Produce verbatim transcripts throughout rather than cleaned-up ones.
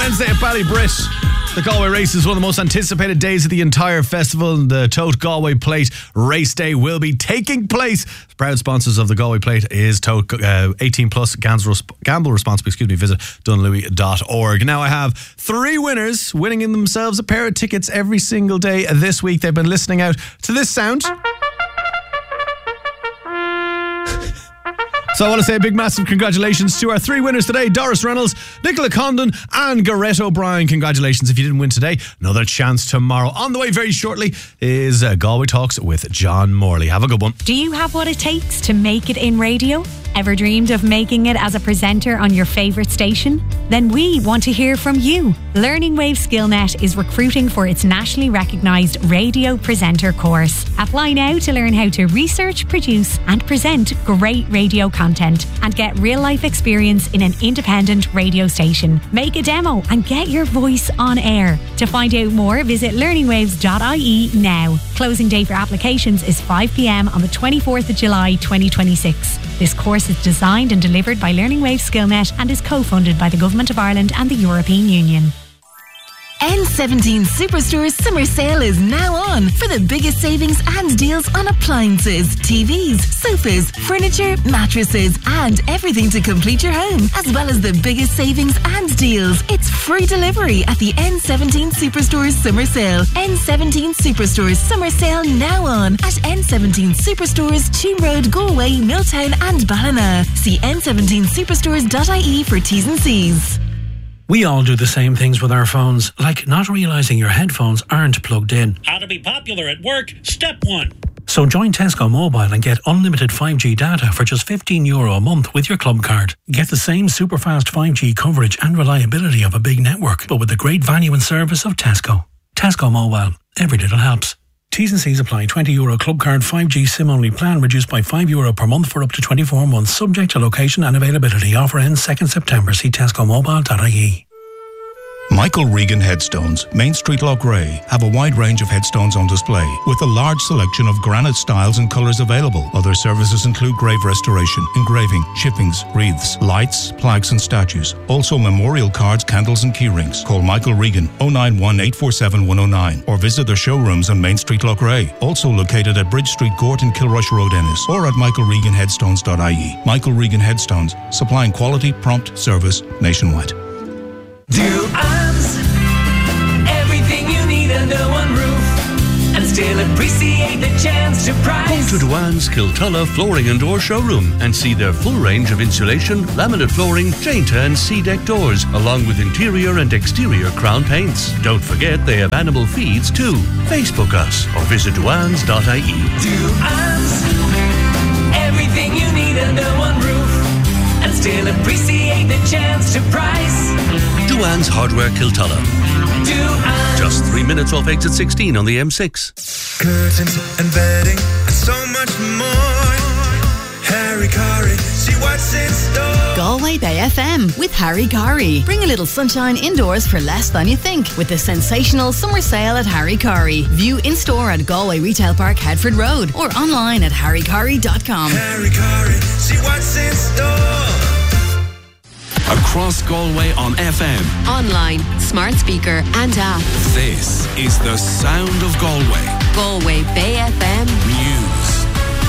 Wednesday at Ballybrit. The Galway race is one of the most anticipated days of the entire festival, and the Tote Galway Plate race day will be taking place. Proud sponsors of the Galway Plate is Tote uh, eighteen plus, gamble responsibly, excuse me, visit dunlewy dot org. Now I have three winners winning in themselves a pair of tickets every single day this week. They've been listening out to this sound. So I want to say a big massive congratulations to our three winners today: Doris Reynolds, Nicola Condon and Garrett O'Brien. Congratulations if you didn't win today. Another chance tomorrow. On the way very shortly is uh, Galway Talks with John Morley. Have a good one. Do you have what it takes to make it in radio? Ever dreamed of making it as a presenter on your favourite station? Then we want to hear from you. Learning Wave Skillnet is recruiting for its nationally recognised radio presenter course. Apply now to learn how to research, produce and present great radio content and get real life experience in an independent radio station. Make a demo and get your voice on air. To find out more, visit learning waves dot I E now. Closing date for applications is five p.m. on the twenty-fourth of July twenty twenty-six. This course is designed and delivered by Learning Wave Skillnet and is co-funded by the Government of Ireland and the European Union. N seventeen Superstore's summer sale is now on for the biggest savings and deals on appliances, T Vs, sofas, furniture, mattresses and everything to complete your home, as well as the biggest savings and deals. It's free delivery at the N seventeen Superstore's summer sale. N seventeen Superstore's summer sale now on at N seventeen Superstores, Cheam Road, Galway, Milltown and Ballina. See N seventeen superstores dot I E for T's and C's. We all do the same things with our phones, like not realising your headphones aren't plugged in. How to be popular at work, step one. So join Tesco Mobile and get unlimited five G data for just fifteen euro a month with your club card. Get the same super fast five G coverage and reliability of a big network, but with the great value and service of Tesco. Tesco Mobile. Every little helps. T's and C's apply. twenty euro club card five G SIM only plan reduced by five euro per month for up to twenty-four months, subject to location and availability. Offer ends second September. See tesco mobile dot I E. Michael Regan Headstones, Main Street, Loughrea, have a wide range of headstones on display with a large selection of granite styles and colours available. Other services include grave restoration, engraving, chippings, wreaths, lights, plaques and statues. Also memorial cards, candles and keyrings. Call Michael Regan oh nine one, eight four seven, one oh nine or visit their showrooms on Main Street, Loughrea. Also located at Bridge Street Court and Kilrush Road, Ennis, or at michael regan headstones dot I E. Michael Regan Headstones, supplying quality, prompt service nationwide. Duans, everything you need under one roof, and still appreciate the chance to price. Go to Duans Kiltulla Flooring and Door Showroom and see their full range of insulation, laminate flooring, chainta and C-deck doors, along with interior and exterior crown paints. Don't forget they have animal feeds too. Facebook us or visit duans dot I E. Duans, everything you need under one roof, and still appreciate the chance to price. Duans Hardware Kiltulla. Duans. Just three minutes off exit sixteen on the M six. Curtains and bedding and so much more. Harry Curry, see what's in store. Galway Bay F M with Harry Curry. Bring a little sunshine indoors for less than you think with the sensational summer sale at Harry Curry. View in store at Galway Retail Park, Headford Road, or online at harry curry dot com. Harry Curry, see what's in store. Across Galway on F M, online, smart speaker and app. This is the sound of Galway. Galway Bay F M News.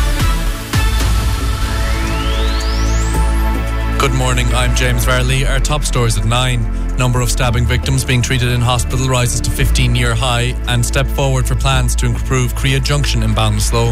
Good morning, I'm James Varley. Our top stories at nine. Number of stabbing victims being treated in hospital rises to fifteen-year high, and step forward for plans to improve Crea Junction in Ballinasloe.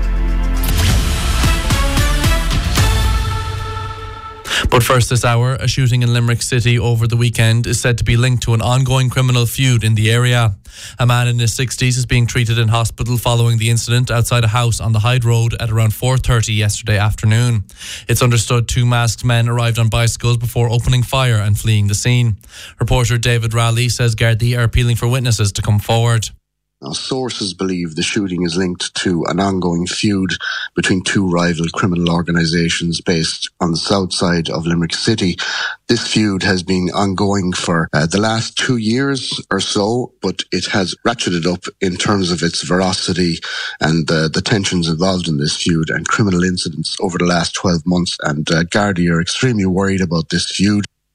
But first this hour, a shooting in Limerick City over the weekend is said to be linked to an ongoing criminal feud in the area. A man in his sixties is being treated in hospital following the incident outside a house on the Hyde Road at around four thirty yesterday afternoon. It's understood two masked men arrived on bicycles before opening fire and fleeing the scene. Reporter David Raleigh says Gardaí are appealing for witnesses to come forward. Now, sources believe the shooting is linked to an ongoing feud between two rival criminal organisations based on the south side of Limerick City. This feud has been ongoing for uh, the last two years or so, but it has ratcheted up in terms of its ferocity and uh, the tensions involved in this feud and criminal incidents over the last twelve months. And uh, Gardaí are extremely worried about this feud.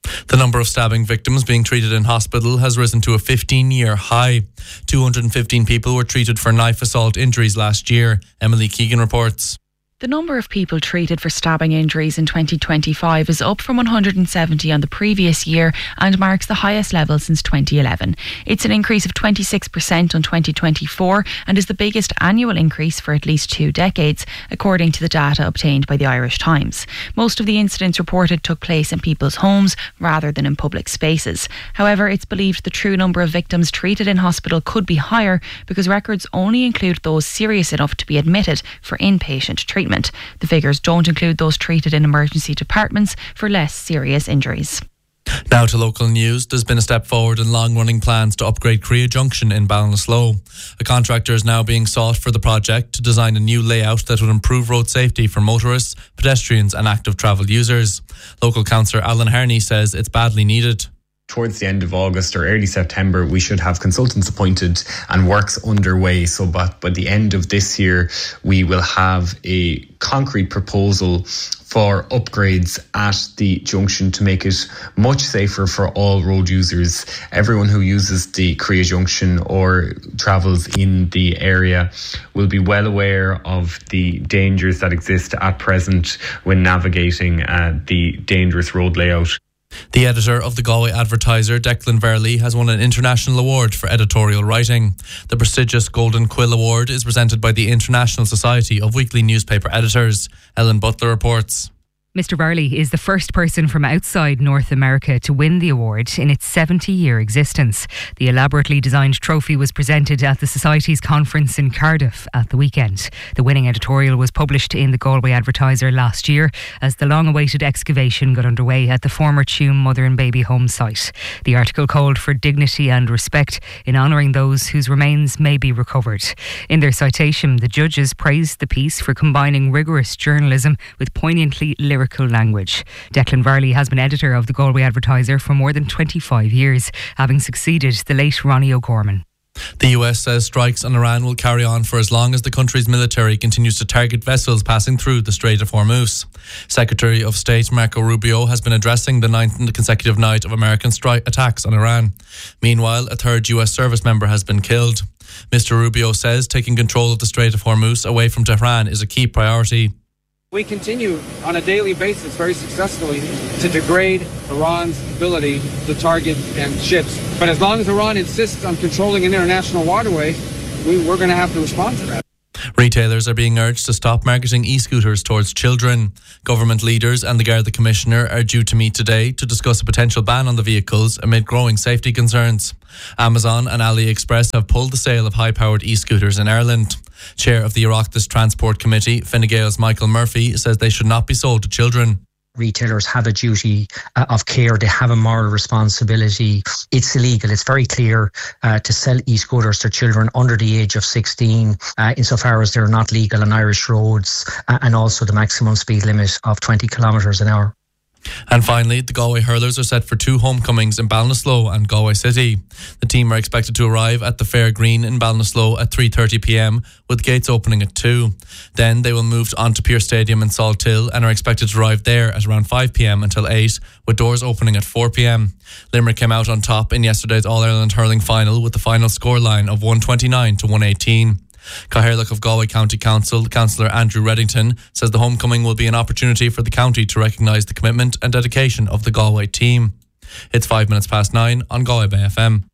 The number of stabbing victims being treated in hospital has risen to a fifteen-year high. two hundred fifteen people were treated for knife assault injuries last year. Emily Keegan reports. The number of people treated for stabbing injuries in twenty twenty-five is up from one hundred seventy on the previous year and marks the highest level since twenty eleven. It's an increase of twenty-six percent on twenty twenty-four and is the biggest annual increase for at least two decades, according to the data obtained by the Irish Times. Most of the incidents reported took place in people's homes rather than in public spaces. However, it's believed the true number of victims treated in hospital could be higher because records only include those serious enough to be admitted for inpatient treatment. The figures don't include those treated in emergency departments for less serious injuries. Now to local news. There's been a step forward in long-running plans to upgrade Crea Junction in Ballinasloe. A contractor is now being sought for the project to design a new layout that would improve road safety for motorists, pedestrians and active travel users. Local councillor Alan Harney says it's badly needed. Towards the end of August or early September, we should have consultants appointed and works underway. So by, by the end of this year, we will have a concrete proposal for upgrades at the junction to make it much safer for all road users. Everyone who uses the Crea Junction or travels in the area will be well aware of the dangers that exist at present when navigating uh, the dangerous road layout. The editor of the Galway Advertiser, Declan Verley, has won an international award for editorial writing. The prestigious Golden Quill Award is presented by the International Society of Weekly Newspaper Editors. Ellen Butler reports. Mister Varley is the first person from outside North America to win the award in its seventy-year existence. The elaborately designed trophy was presented at the Society's conference in Cardiff at the weekend. The winning editorial was published in the Galway Advertiser last year as the long-awaited excavation got underway at the former Tuam Mother and Baby Home site. The article called for dignity and respect in honouring those whose remains may be recovered. In their citation, the judges praised the piece for combining rigorous journalism with poignantly lyrical language. Declan Varley has been editor of the Galway Advertiser for more than twenty-five years, having succeeded the late Ronnie O'Gorman. The U S says strikes on Iran will carry on for as long as the country's military continues to target vessels passing through the Strait of Hormuz. Secretary of State Marco Rubio has been addressing the ninth consecutive night of American strike attacks on Iran. Meanwhile, a third U S service member has been killed. Mister Rubio says taking control of the Strait of Hormuz away from Tehran is a key priority. We continue on a daily basis very successfully to degrade Iran's ability to target and ships. But as long as Iran insists on controlling an international waterway, we, we're going to have to respond to that. Retailers are being urged to stop marketing e-scooters towards children. Government leaders and the Garda Commissioner are due to meet today to discuss a potential ban on the vehicles amid growing safety concerns. Amazon and AliExpress have pulled the sale of high-powered e-scooters in Ireland. Chair of the Oireachtas Transport Committee, Fine Gael's Michael Murphy, says they should not be sold to children. Retailers have a duty uh, of care. They have a moral responsibility. It's illegal. It's very clear uh, to sell e-scooters to children under the age of sixteen, uh, insofar as they're not legal on Irish roads, uh, and also the maximum speed limit of twenty kilometres an hour. And finally, the Galway hurlers are set for two homecomings in Ballinasloe and Galway City. The team are expected to arrive at the Fair Green in Ballinasloe at three thirty p m, with gates opening at two. Then they will move on to Pearse Stadium in Salthill and are expected to arrive there at around five p m until eight, with doors opening at four p m. Limerick came out on top in yesterday's All-Ireland hurling final with the final scoreline of one twenty-nine to one eighteen. Cathaoirleach of Galway County Council, Councillor Andrew Reddington, says the homecoming will be an opportunity for the county to recognise the commitment and dedication of the Galway team. It's five minutes past nine on Galway Bay F M.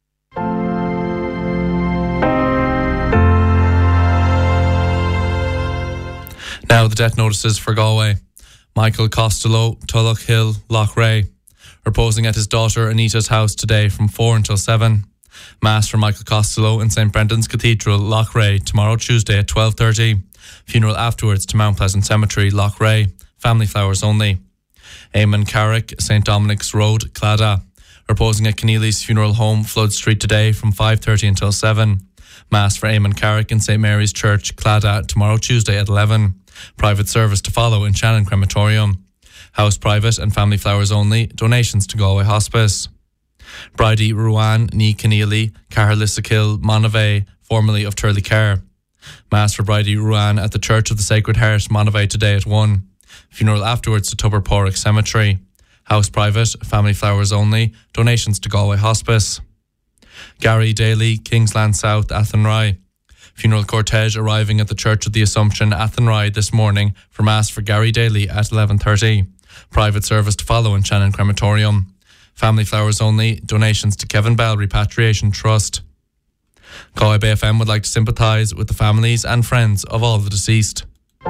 Now the death notices for Galway. Michael Costello, Tulloch Hill, Loughrea, reposing at his daughter Anita's house today from four until seven. Mass for Michael Costello in Saint Brendan's Cathedral, Loughrea, tomorrow Tuesday at twelve thirty. Funeral afterwards to Mount Pleasant Cemetery, Loughrea. Family flowers only. Eamon Carrick, Saint Dominic's Road, Claddagh, reposing at Keneally's funeral home, Flood Street today from five thirty until seven. Mass for Eamon Carrick in Saint Mary's Church, Claddagh, tomorrow Tuesday at eleven. Private service to follow in Shannon Crematorium. House private and family flowers only. Donations to Galway Hospice. Bridie Ruan, Ní Keneally, Caherlissakill, Monavey, formerly of Turley Carr. Mass for Bridie Ruan at the Church of the Sacred Heart, Monavey today at one. Funeral afterwards to Tubber Porrick Cemetery. House private, family flowers only, donations to Galway Hospice. Gary Daly, Kingsland South, Athenry. Funeral cortege arriving at the Church of the Assumption, Athenry this morning for Mass for Gary Daly at eleven thirty. Private service to follow in Shannon Crematorium. Family flowers only, donations to Kevin Bell Repatriation Trust. Galway Bay F M would like to sympathise with the families and friends of all the deceased.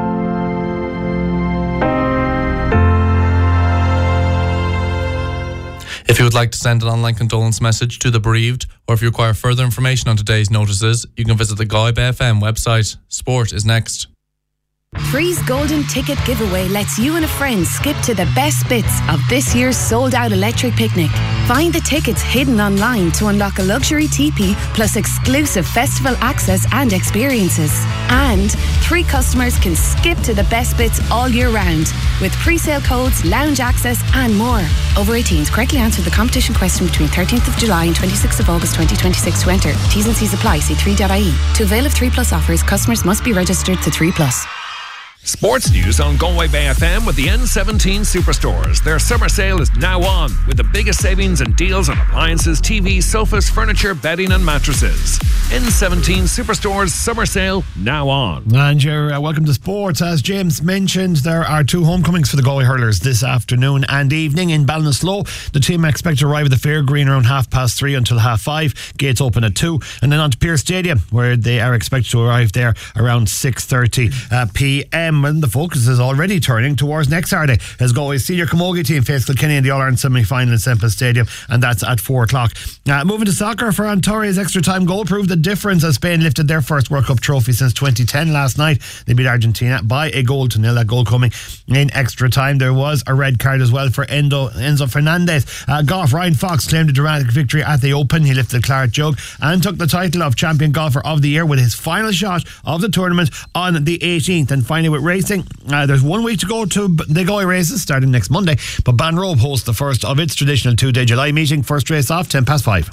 If you would like to send an online condolence message to the bereaved, or if you require further information on today's notices, you can visit the Galway Bay F M website. Sport is next. Three's Golden Ticket Giveaway lets you and a friend skip to the best bits of this year's sold-out electric picnic. Find the tickets hidden online to unlock a luxury teepee plus exclusive festival access and experiences. And three customers can skip to the best bits all year round with pre-sale codes, lounge access and more. Over eighteens, correctly answer the competition question between thirteenth of July and twenty-sixth of August twenty twenty-six to enter. T's and C's apply. See three dot I E. To avail of three plus offers, customers must be registered to three plus. Sports news on Galway Bay F M with the N seventeen Superstores. Their summer sale is now on with the biggest savings and deals on appliances, T Vs, sofas, furniture, bedding and mattresses. N seventeen Superstores summer sale now on. And you're uh, welcome to sports. As James mentioned, there are two homecomings for the Galway Hurlers this afternoon and evening in Ballinasloe. The team expect to arrive at the Fair Green around half past three until half five. Gates open at two, and then on to Pearse Stadium, where they are expected to arrive there around six thirty uh, p m. And the focus is already turning towards next Saturday as Galway's senior camogie team face Kilkenny in the All-Ireland semi-final in Semple Stadium, and that's at four o'clock. Uh, moving to soccer, Ferran Torres' extra time goal proved the difference as Spain lifted their first World Cup trophy since twenty ten last night. They beat Argentina by a goal to nil. That goal coming in extra time. There was a red card as well for Endo, Enzo Fernandez. Uh, golf, Ryan Fox claimed a dramatic victory at the Open. He lifted the claret jug and took the title of champion golfer of the year with his final shot of the tournament on the eighteenth. And finally with racing, uh, there's one week to go to the Galway races starting next Monday, but Banrobe hosts the first of its traditional two-day July meeting. First race off ten past five.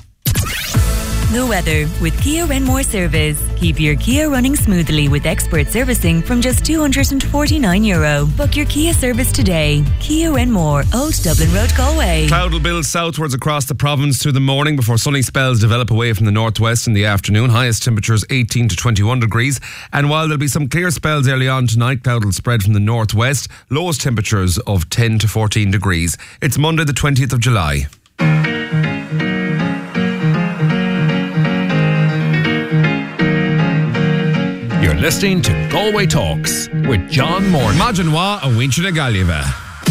The weather with Kia Renmore Service. Keep your Kia running smoothly with expert servicing from just two hundred forty-nine euro. Book your Kia service today. Kia Renmore, Old Dublin Road, Galway. Cloud will build southwards across the province through the morning before sunny spells develop away from the northwest in the afternoon. Highest temperatures eighteen to twenty-one degrees. And while there'll be some clear spells early on tonight, cloud will spread from the northwest. Lowest temperatures of ten to fourteen degrees. It's Monday the twentieth of July. You're listening to Galway Talks with John Moore. Imagine what a winch na Galliva.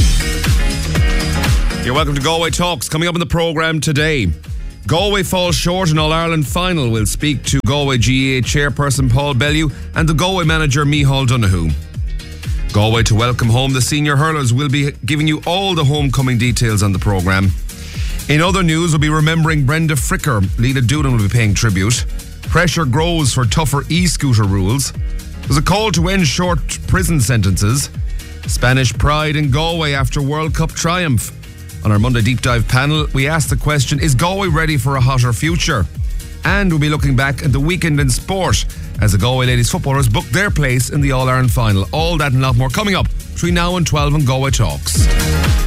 You're welcome to Galway Talks. Coming up in the programme today, Galway falls short in All-Ireland final. We'll speak to Galway G A A chairperson Paul Bellew and the Galway manager Micheál Donoghue. Galway to welcome home the senior hurlers. We'll be giving you all the homecoming details on the programme. In other news, we'll be remembering Brenda Fricker. Lila Doonan will be paying tribute. Pressure grows for tougher e-scooter rules. There's a call to end short prison sentences. Spanish pride in Galway after World Cup triumph. On our Monday Deep Dive panel, we ask the question, is Galway ready for a hotter future? And we'll be looking back at the weekend in sport as the Galway ladies footballers book their place in the All-Ireland final. All that and a lot more coming up between now and twelve on Galway Talks.